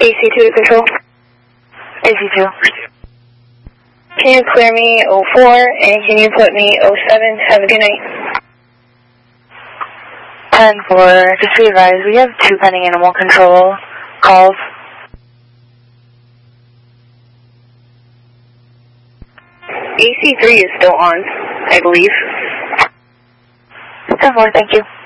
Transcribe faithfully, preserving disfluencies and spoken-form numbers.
A C two to control. A C two. Can you clear me oh four and can you put me oh seven? Have a good night. ten four, just be advised, we have two pending animal control calls. A C three is still on, I believe. ten four, thank you.